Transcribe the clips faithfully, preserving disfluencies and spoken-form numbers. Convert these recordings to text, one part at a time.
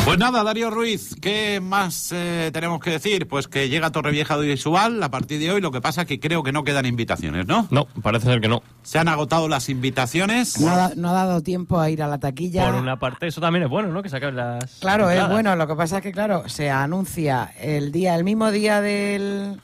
Pues nada, Darío Ruiz, ¿qué más eh, tenemos que decir? Pues que llega Torrevieja Audiovisual a partir de hoy, lo que pasa es que creo que no quedan invitaciones, ¿no? No, parece ser que no. Se han agotado las invitaciones. No ha, no ha dado tiempo a ir a la taquilla. Por una parte, eso también es bueno, ¿no? Que sacan las... Claro, entradas. es bueno, lo que pasa es que, claro, se anuncia el día, el mismo día del...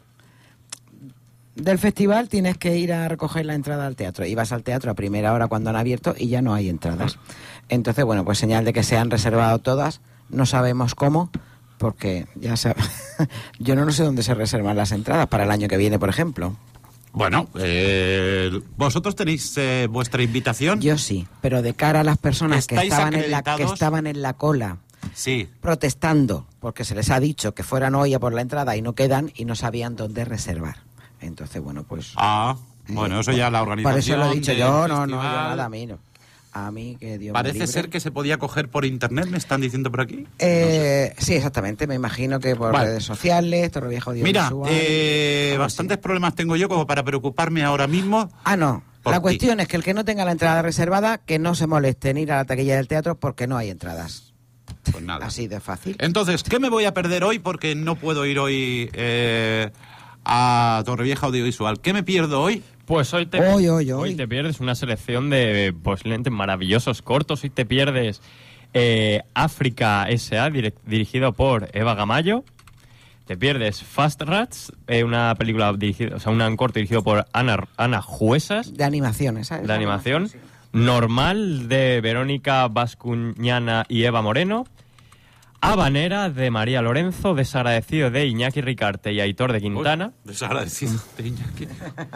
del festival, tienes que ir a recoger la entrada al teatro. Y vas al teatro a primera hora cuando han abierto y ya no hay entradas. Entonces, bueno, pues señal de que se han reservado todas. No sabemos cómo, porque ya sabes, yo no sé dónde se reservan las entradas para el año que viene, por ejemplo. Bueno, eh, ¿vosotros tenéis eh, vuestra invitación? Yo sí, pero de cara a las personas que estaban, en la, que estaban en la cola, sí, protestando, porque se les ha dicho que fueran hoy a por la entrada y no quedan y no sabían dónde reservar. Entonces, bueno, pues... Ah, bueno, eso ya la organización... Por eso lo he dicho yo, no, festival. no, yo nada, a mí no. A mí, que Dios me Parece libre. ser que se podía coger por internet, me están diciendo por aquí. Eh, no sé. Sí, exactamente, me imagino que por vale. redes sociales, Torrevieja Audiovisual... Mira, eh, bastantes así. problemas tengo yo como para preocuparme ahora mismo. Ah, no, la ti. cuestión es que el que no tenga la entrada reservada, que no se moleste en ir a la taquilla del teatro porque no hay entradas. Pues nada. Así de fácil. Entonces, ¿qué me voy a perder hoy? Porque no puedo ir hoy eh, a Torrevieja Audiovisual. ¿Qué me pierdo hoy? Pues hoy te, hoy, hoy, hoy. hoy te pierdes una selección de posiblemente maravillosos cortos. Hoy te pierdes eh, África S A, dir- dirigido por Eva Gamayo. Te pierdes Fast Rats, eh, una película dirigida, o sea, un corto dirigido por Ana, Ana Juesas. De animación, ¿sabes? De animación. Sí. Normal, de Verónica Bascuñana y Eva Moreno. Habanera, de María Lorenzo. Desagradecido, de Iñaki Ricarte y Aitor de Quintana. Uy, desagradecido de Iñaki.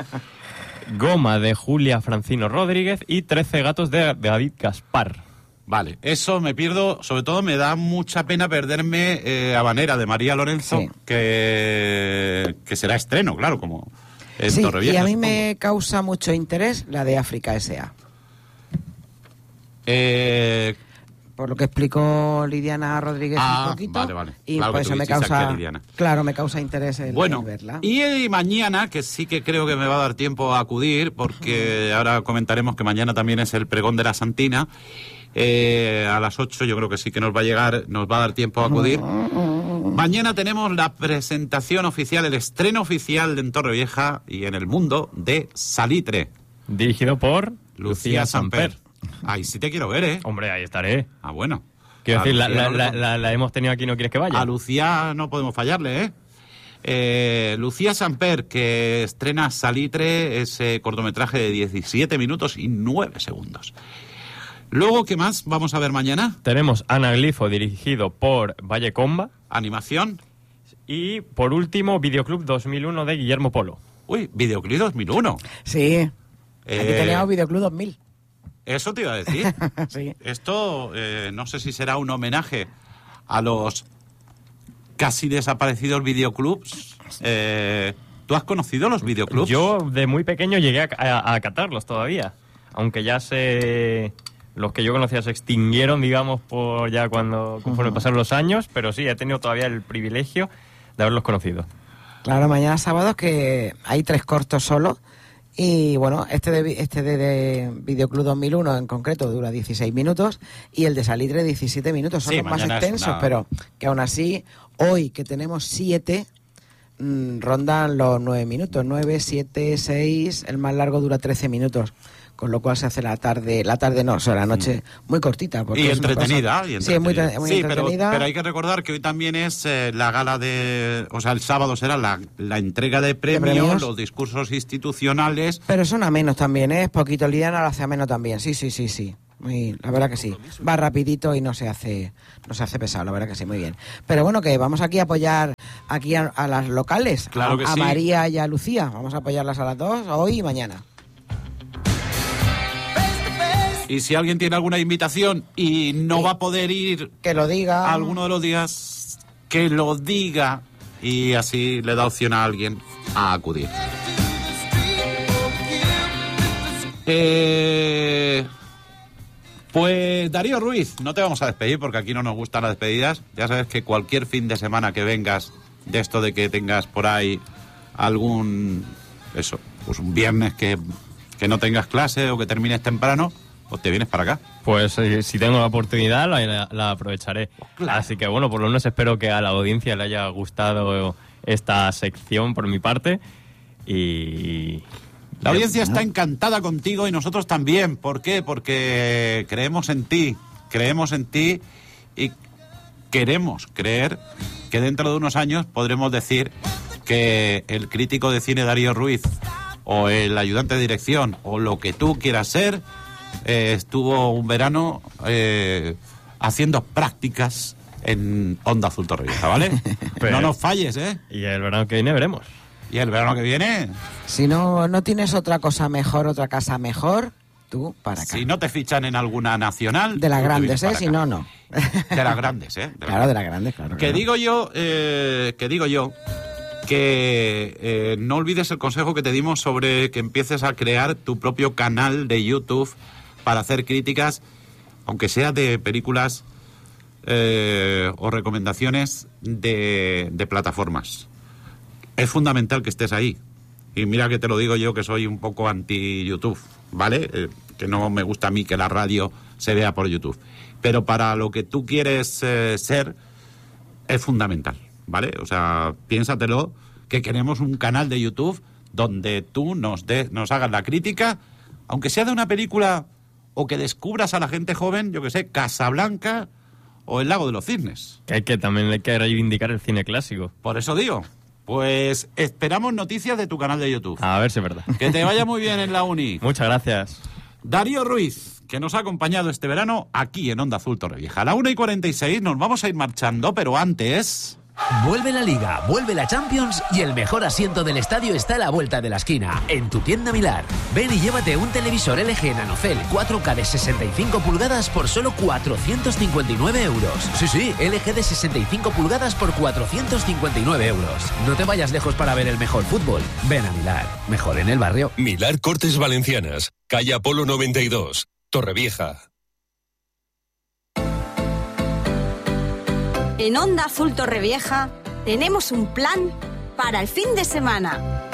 Goma, de Julia Francino Rodríguez. Y Trece gatos, de David Gaspar. Vale, eso me pierdo, sobre todo me da mucha pena perderme eh, Habanera, de María Lorenzo, sí. que, que será estreno, claro, como en sí, Torrevieja. Y a mí supongo. me causa mucho interés la de África S A. Eh... Por lo que explicó Lidiana Rodríguez ah, un poquito. Vale, vale. Y claro por eso me causa. Claro, me causa interés el, bueno, el verla. Y mañana, que sí que creo que me va a dar tiempo a acudir, porque uh-huh. ahora comentaremos que mañana también es el pregón de la Santina. Eh, a las ocho yo creo que sí que nos va a llegar, nos va a dar tiempo a acudir. Uh-huh. Mañana tenemos la presentación oficial, el estreno oficial de en Torrevieja y en el mundo de Salitre. Dirigido por Lucía Samper. Ay, sí te quiero ver, ¿eh? Hombre, ahí estaré. Ah, bueno. Quiero decir, la, la, la, la, la hemos tenido aquí, ¿no quieres que vaya? A Lucía no podemos fallarle, ¿eh? eh Lucía Samper, que estrena Salitre, ese cortometraje de diecisiete minutos y nueve segundos. Luego, ¿qué más vamos a ver mañana? Tenemos Anaglifo, dirigido por Valle Comba. Animación. Y, por último, Videoclub dos mil uno, de Guillermo Polo. Uy, Videoclub dos mil uno. Sí. Eh... Aquí teníamos Videoclub dos mil. Eso te iba a decir. Sí. Esto, eh, no sé si será un homenaje a los casi desaparecidos videoclubs. Eh, ¿Tú has conocido los videoclubs? Yo, de muy pequeño, llegué a, a, a catarlos todavía. Aunque ya se... Los que yo conocía se extinguieron, digamos, por ya cuando conforme uh-huh. pasaron los años. Pero sí, he tenido todavía el privilegio de haberlos conocido. Claro, mañana sábado que hay tres cortos solo. Y bueno, este de, este de, de Videoclub dos mil uno en concreto dura dieciséis minutos y el de Salitre diecisiete minutos. Son sí, los más extensos, una... pero que aún así, hoy que tenemos siete, mmm, rondan los nueve minutos. nueve, siete, seis, el más largo dura trece minutos. Con lo cual se hace la tarde, la tarde no, o sea, la noche muy cortita. Y entretenida, y entretenida. Sí, muy, muy sí, entretenida. Pero, pero hay que recordar que hoy también es eh, la gala de... O sea, el sábado será la, la entrega de premios, ¿De premios, los discursos institucionales... Pero son amenos también, ¿eh? Es poquito, Lidiana lo hace ameno también, sí, sí, sí, sí. Muy, la verdad que sí. Va rapidito y no se hace no se hace pesado, la verdad que sí, muy bien. Pero bueno, que vamos aquí a apoyar aquí a, a las locales, claro que a, a sí. María y a Lucía. Vamos a apoyarlas a las dos, hoy y mañana. Y si alguien tiene alguna invitación y no sí. va a poder ir... Que lo diga. A alguno de los días, que lo diga. Y así le da opción a alguien a acudir. Eh, pues Darío Ruiz, no te vamos a despedir porque aquí no nos gustan las despedidas. Ya sabes que cualquier fin de semana que vengas, de esto de que tengas por ahí algún... Eso, pues un viernes que, que no tengas clase o que termines temprano... o te vienes para acá. Pues eh, si tengo la oportunidad la, la, la aprovecharé. Claro. Así que bueno, por lo menos espero que a la audiencia le haya gustado esta sección por mi parte. Y... La audiencia está encantada contigo y nosotros también. ¿Por qué? Porque creemos en ti, creemos en ti y queremos creer que dentro de unos años podremos decir que el crítico de cine Darío Ruiz o el ayudante de dirección o lo que tú quieras ser eh, estuvo un verano eh, haciendo prácticas en Onda Azul Torrevieja, ¿vale? Pero, no nos falles, ¿eh? Y el verano que viene veremos. ¿Y el verano que viene? Si no, no tienes otra cosa mejor, otra casa mejor, tú para acá. Si no te fichan en alguna nacional... De las tú te grandes, vienes ¿eh? para Si acá. no, no. De las grandes, ¿eh? De Claro, de las grandes, claro. Que claro. digo yo, eh, que digo yo, que eh, no olvides el consejo que te dimos sobre que empieces a crear tu propio canal de YouTube para hacer críticas, aunque sea de películas eh, o recomendaciones de, de plataformas. Es fundamental que estés ahí. Y mira que te lo digo yo, que soy un poco anti-YouTube, ¿vale? Eh, que no me gusta a mí que la radio se vea por YouTube. Pero para lo que tú quieres eh, ser, es fundamental, ¿vale? O sea, piénsatelo, que queremos un canal de YouTube donde tú nos, de, nos hagas la crítica, aunque sea de una película o que descubras a la gente joven, yo que sé, Casablanca o El Lago de los Cisnes. Que hay que también hay que reivindicar el cine clásico. Por eso digo, pues esperamos noticias de tu canal de YouTube. A ver si es verdad. Que te vaya muy bien en la uni. Muchas gracias. Darío Ruiz, que nos ha acompañado este verano aquí en Onda Azul Torrevieja. A la una y cuarenta y seis nos vamos a ir marchando, pero antes... Vuelve la Liga, vuelve la Champions y el mejor asiento del estadio está a la vuelta de la esquina, en tu tienda Milar. Ven y llévate un televisor L G Nanocell cuatro K de sesenta y cinco pulgadas por solo cuatrocientos cincuenta y nueve euros. Sí, sí, L G de sesenta y cinco pulgadas por cuatrocientos cincuenta y nueve euros. No te vayas lejos para ver el mejor fútbol. Ven a Milar, mejor en el barrio. Milar Cortes Valencianas, calle Apolo noventa y dos, Torrevieja. En Onda Azul Torrevieja tenemos un plan para el fin de semana.